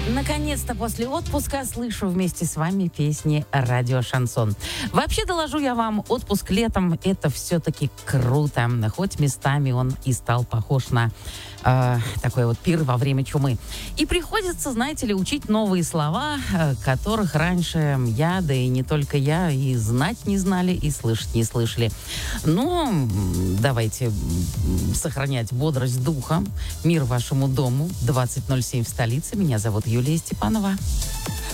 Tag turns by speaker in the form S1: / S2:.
S1: Наконец-то после отпуска слышу вместе с вами песни «Радио Шансон». Вообще, доложу я вам, отпуск летом — это все-таки круто. Хоть местами он и стал похож на такой вот пир во время чумы. И приходится, знаете ли, учить новые слова, которых раньше я, да и не только я, и знать не знали, и слышать не слышали. Но давайте сохранять бодрость духа. Мир вашему дому. 20:07 в столице. Меня зовут Юлия Степанова.